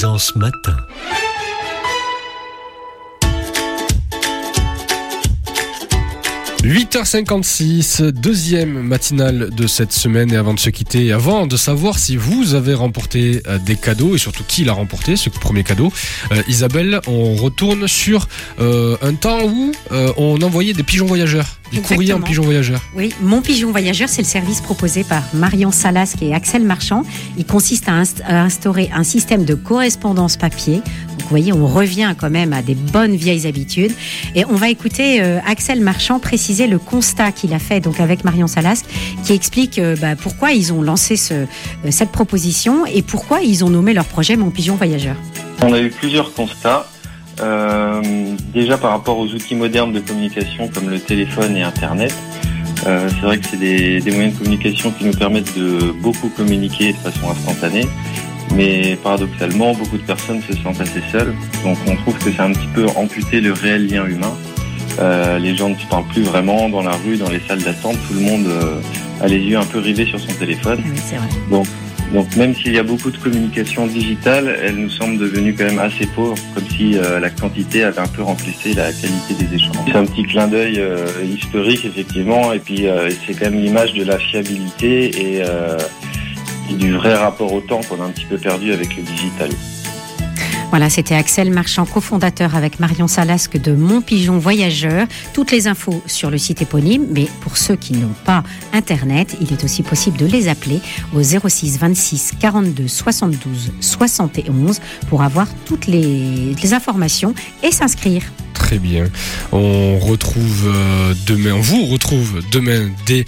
Plaisance matin. « 8h56, deuxième matinale de cette semaine. Et avant de se quitter, avant de savoir si vous avez remporté des cadeaux et surtout qui l'a remporté, ce premier cadeau, Isabelle, on retourne sur un temps où on envoyait des pigeons voyageurs, des courriers en pigeons voyageurs. Oui, Mon Pigeon Voyageur, c'est le service proposé par Marion Salasque et Axel Marchand. Il consiste à instaurer un système de correspondance papier. Donc, vous voyez, on revient quand même à des bonnes vieilles habitudes. Et on va écouter Axel Marchand préciser le constat qu'il a fait donc avec Marion Salasque, qui explique pourquoi ils ont lancé cette proposition et pourquoi ils ont nommé leur projet Mon Pigeon Voyageur. On a eu plusieurs constats. Déjà par rapport aux outils modernes de communication comme le téléphone et Internet. C'est vrai que c'est des moyens de communication qui nous permettent de beaucoup communiquer de façon instantanée. Mais paradoxalement, beaucoup de personnes se sentent assez seules. Donc on trouve que c'est un petit peu amputé le réel lien humain. Les gens ne se parlent plus vraiment dans la rue, dans les salles d'attente. Tout le monde a les yeux un peu rivés sur son téléphone. Oui, c'est vrai. Donc même s'il y a beaucoup de communication digitale, elle nous semble devenue quand même assez pauvre, comme si la quantité avait un peu remplacé la qualité des échanges. C'est un petit clin d'œil historique, effectivement, et puis c'est quand même l'image de la fiabilité et du vrai rapport au temps qu'on a un petit peu perdu avec le digital. Voilà, c'était Axel Marchand, cofondateur avec Marion Salasque de Mon Pigeon Voyageur. Toutes les infos sur le site éponyme, mais pour ceux qui n'ont pas Internet, il est aussi possible de les appeler au 06 26 42 72 71 pour avoir toutes les informations et s'inscrire. Très bien. On vous retrouve demain dès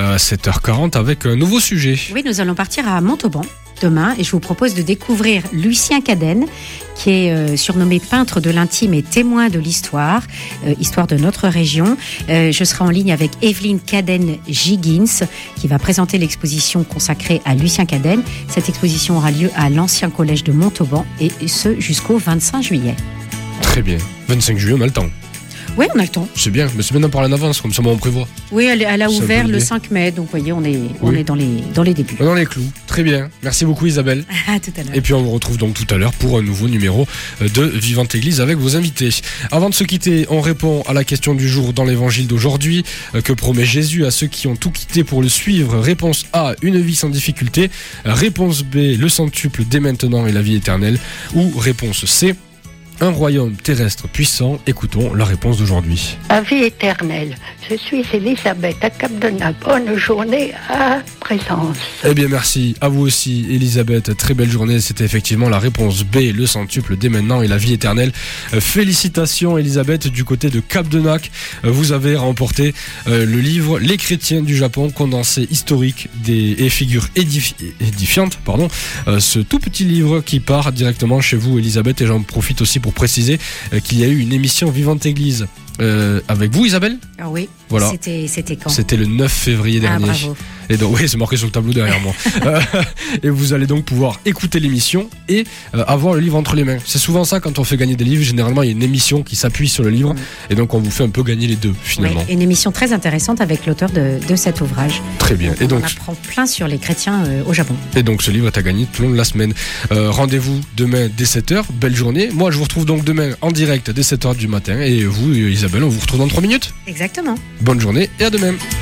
7h40 avec un nouveau sujet. Oui, nous allons partir à Montauban demain et je vous propose de découvrir Lucien Cadenne, qui est surnommé peintre de l'intime et témoin de l'histoire, histoire de notre région. Je serai en ligne avec Evelyne Cadenne-Giggins, qui va présenter l'exposition consacrée à Lucien Cadenne. Cette exposition aura lieu à l'ancien collège de Montauban et ce jusqu'au 25 juillet. Très bien. 25 juillet, on a le temps. Oui, on a le temps. C'est bien, mais c'est bien d'en parler en avance, comme ça on prévoit. Oui, elle a ouvert le 5 mai, donc vous voyez, on est dans les débuts. Dans les clous, très bien. Merci beaucoup Isabelle. À tout à l'heure. Et puis on vous retrouve donc tout à l'heure pour un nouveau numéro de Vivante Église avec vos invités. Avant de se quitter, on répond à la question du jour dans l'évangile d'aujourd'hui. Que promet Jésus à ceux qui ont tout quitté pour le suivre? Réponse A, une vie sans difficulté. Réponse B, le centuple dès maintenant et la vie éternelle. Ou réponse C, un royaume terrestre puissant. Écoutons la réponse d'aujourd'hui. La vie éternelle. Je suis Elisabeth à Cap-de-Nappe. Bonne journée à Présence. Eh bien merci à vous aussi Elisabeth, très belle journée. C'était effectivement la réponse B, le centuple dès maintenant et la vie éternelle. Félicitations Elisabeth, du côté de Cap-de-Nappe. Vous avez remporté le livre Les chrétiens du Japon, condensé historique et figures édifiantes. Ce tout petit livre qui part directement chez vous Elisabeth, et j'en profite aussi pour préciser qu'il y a eu une émission Vivante Église avec vous Isabelle. Ah oui, voilà. C'était quand? C'était le 9 février dernier. Bravo. Et donc oui, c'est marqué sur le tableau derrière moi. Et vous allez donc pouvoir écouter l'émission et avoir le livre entre les mains. C'est souvent ça quand on fait gagner des livres. Généralement, il y a une émission qui s'appuie sur le livre et donc on vous fait un peu gagner les deux finalement. Oui, une émission très intéressante avec l'auteur de cet ouvrage. Très bien. Et donc on apprend plein sur les chrétiens au Japon. Et donc ce livre est à gagner tout le long de la semaine. Rendez-vous demain dès 7h. Belle journée. Moi, je vous retrouve donc demain en direct dès 7h du matin. Et vous, Isabelle, on vous retrouve dans 3 minutes. Exactement. Bonne journée et à demain.